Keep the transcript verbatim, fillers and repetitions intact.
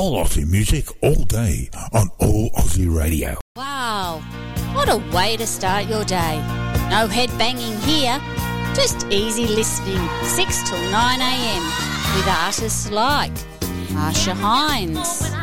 All Aussie music all day on All Aussie Radio. Wow, what a way to start your day. No head banging here, just easy listening six till nine a.m. with artists like Marsha Hines,